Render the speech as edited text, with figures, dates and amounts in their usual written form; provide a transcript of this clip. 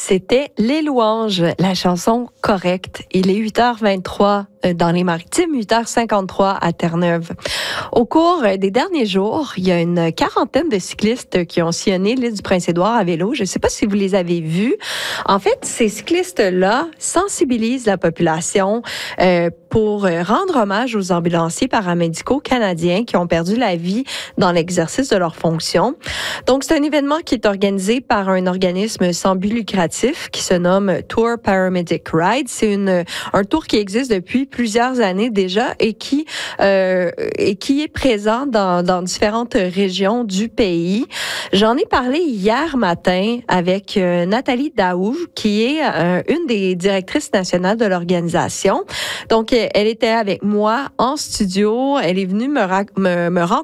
C'était Les Louanges, la chanson correcte. Il est 8h23 dans les Maritimes, 8h53 à Terre-Neuve. Au cours des derniers jours, il y a une quarantaine de cyclistes qui ont sillonné l'île du Prince-Édouard à vélo. Je ne sais pas si vous les avez vus. En fait, ces cyclistes-là sensibilisent la population pour rendre hommage aux ambulanciers paramédicaux canadiens qui ont perdu la vie dans l'exercice de leurs fonctions. Donc, c'est un événement qui est organisé par un organisme sans but lucratif qui se nomme Tour Paramedic Ride. C'est un tour qui existe depuis plusieurs années déjà et qui est présent dans différentes régions du pays. J'en ai parlé hier matin avec Nathalie Daou, qui est une des directrices nationales de l'organisation. Donc, elle était avec moi en studio. Elle est venue me rendre